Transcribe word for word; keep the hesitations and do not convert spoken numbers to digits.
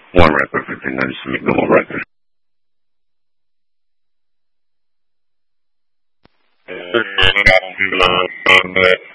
One record, fifteen ninety, submit no more record. Uh,